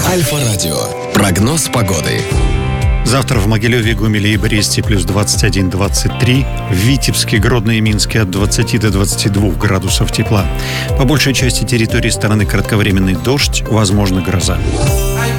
Альфа-радио. Прогноз погоды. Завтра в Могилеве, Гомеле и Бресте плюс 21-23. В Витебске, Гродно и Минске от 20 до 22 градусов тепла. По большей части территории страны кратковременный дождь, возможно гроза.